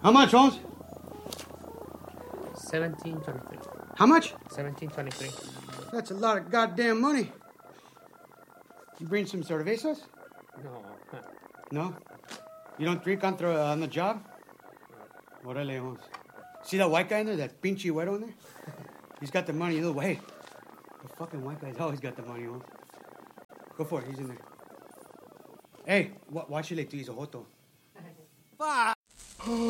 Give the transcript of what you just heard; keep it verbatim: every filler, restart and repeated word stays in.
How much, Holmes? seventeen twenty-three. How much? seventeen twenty-three. That's a lot of goddamn money. You bring some cervezas? No. No? You don't drink on the, on the job? Orale, Holmes. See that white guy in there? That pinche güero in there? He's got the money. Little hey, the fucking white guy's always got the money, Holmes. Go for it. He's in there. Hey, watch it like he's a joto. Fuck.